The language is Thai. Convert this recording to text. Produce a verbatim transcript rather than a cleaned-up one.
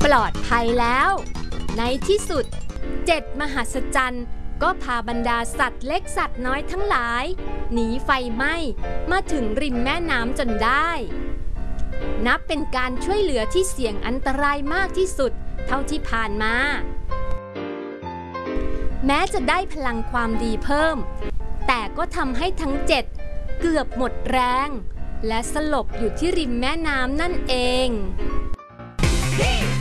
ปลอดภัยแล้วในที่สุดเจ็ดมหัศจรรย์ก็พาบรรดาสัตว์เล็กสัตว์น้อยทั้งหลายหนีไฟไหม้มาถึงริมแม่น้ำจนได้นับเป็นการช่วยเหลือที่เสี่ยงอันตรายมากที่สุดเท่าที่ผ่านมาแม้จะได้พลังความดีเพิ่มแต่ก็ทำให้ทั้งเจ็ดเกือบหมดแรงและสลบอยู่ที่ริมแม่น้ำนั่นเอง